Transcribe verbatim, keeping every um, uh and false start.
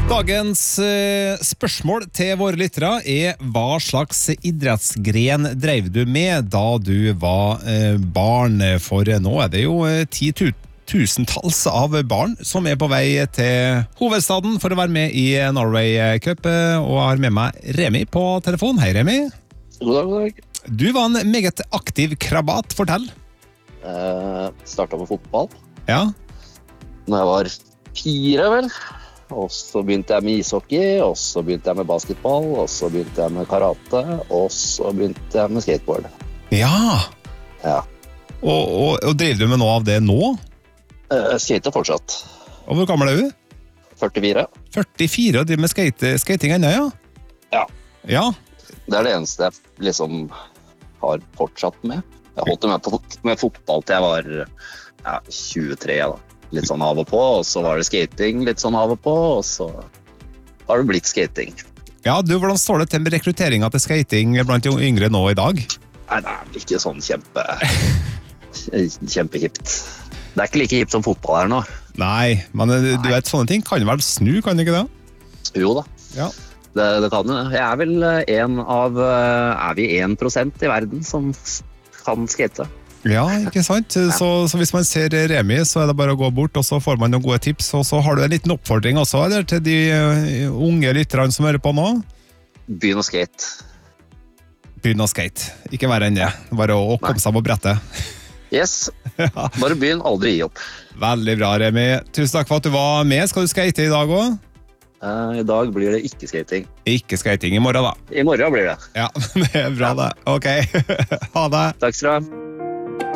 Dagens eh, spørsmål til våre lyttere er hva slags idrettsgren drev du med da du var eh, barn? For nå er det jo eh, ti tusentalls av barn som er på vei til hovedstaden for å være med i Norway Cup, og jeg har med meg Remi på telefon. Hei Remi. God dag, god dag. Du var en meget aktiv krabat, fortell. Eh, startet med fotball Ja. når jeg var fire, vel. Og så begynte jeg med ishockey, og så begynte jeg med basketball, og så begynte jeg med karate, og så begynte jeg med skateboard. Ja. Ja. Og, og, og driver du med noe av det nå? Eh, skater fortsatt. Og hvor gammel er du? førtifire. førtifire og driver med skate, skating ennå, ja? Ja. Ja. Det er det eneste jeg liksom har fortsatt med. Jeg holdt med, på, med fotball til jeg var ja, tjuetre, da. Litt sånn av og på, og så var det skating litt sånn av og på, og så har det blitt skating. Ja, du, hvordan står det til med rekrutteringen til skating blant de yngre nå i dag? Nei, det er ikke sånn kjempe, kjempehipt. Det er ikke like hipt som fotball her nå. Nei, men du Nei. vet, sånne ting kan vel snu, kan det ikke det? Jo da, Ja. det, det kan jo. Jeg er vel en av, er vi en prosent i verden som kan skate? Ja, ikke sant? Så, så hvis man ser Remi, så er det bare å gå bort, og så får man noen gode tips, og så har du en liten oppfordring også, eller, til de uh, unge lytterne som hører på nå. Begynn å skate. Begynn å skate. Ikke være enn det. Bare å komme seg på brettet. Yes, bare begynn, aldri gi opp. Veldig bra, Remi. Tusen takk for at du var med. Skal du skate i dag også? Uh, I dag blir det ikke skating. Ikke skating i morgen da. I morgen blir det. Ja, det er bra det. Ok, ha det. Takk skal du ha.